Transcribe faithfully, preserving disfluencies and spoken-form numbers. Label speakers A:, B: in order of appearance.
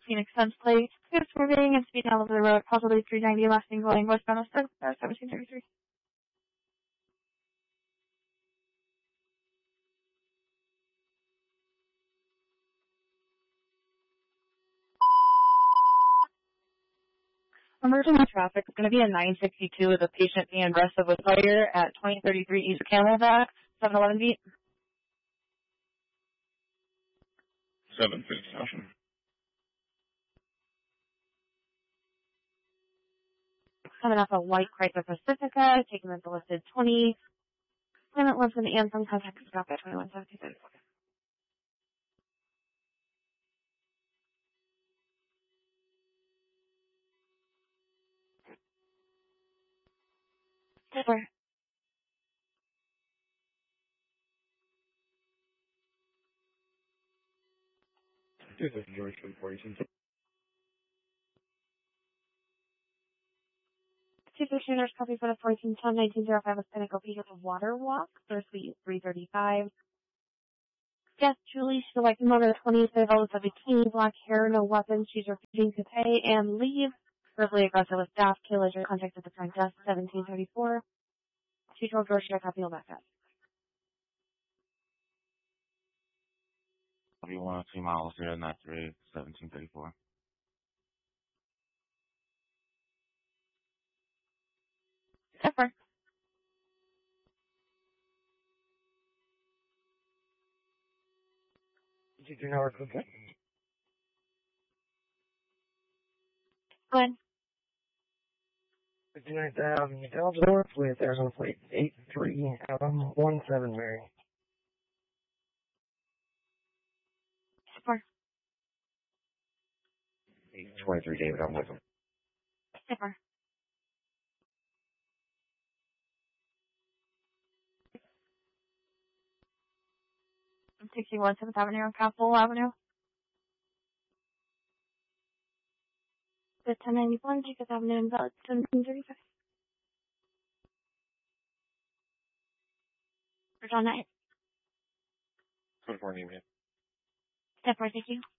A: Phoenix Suns plate. It's moving and speeding all over the road. Possibly three ninety, lasting going westbound on Star seventeen thirty-three. Emergency traffic is going to be a nine sixty-two with a patient being arrested with fire at twenty thirty-three East Camelback, seven eleven beat.
B: seven fifty.
A: Coming off a white Chrysler Pacifica, taking the listed twenty. Claimant lives in the Anthem, contact stop at twenty-one seventy thirty-four. Super.
B: This is George from forty-two.
A: Two nurse copy for the fourteen ten nineteen oh five with Pinnacle Peak of Water Walk, first suite three thirty-five. Yes, Julie, she's like motor twenty-five with a bikini, black hair, no weapons. She's refusing to pay and leave. Verbally aggressive with staff, killers, your contact at the front desk, seventeen thirty-four. She told George to copy all back up.
C: One two miles here, not three, seventeen thirty-four.
A: Super.
D: Did you do no work with it?
A: Good.
D: fifty-nine thousand Ellsworth with Arizona plate eight three Adam one seven Mary.
A: Super.
D: eight twenty-three David, I'm with him.
A: Super. sixty-one seventh Avenue on Capitol Avenue. The ten ninety-one Jacob Avenue in Bell, seventeen thirty-five. For John Knight.
B: twenty-four name,
A: Step right, thank you.